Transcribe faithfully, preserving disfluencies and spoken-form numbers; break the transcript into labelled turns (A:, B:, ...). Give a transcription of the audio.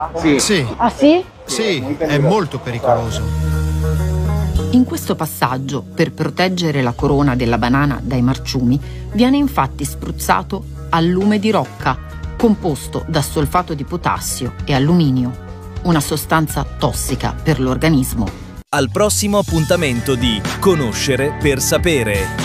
A: Sì.
B: Sì.
C: Ah sì?
B: Sì, è molto pericoloso.
D: In questo passaggio, per proteggere la corona della banana dai marciumi, viene infatti spruzzato allume di rocca, composto da solfato di potassio e alluminio, una sostanza tossica per l'organismo.
E: Al prossimo appuntamento di Conoscere per sapere.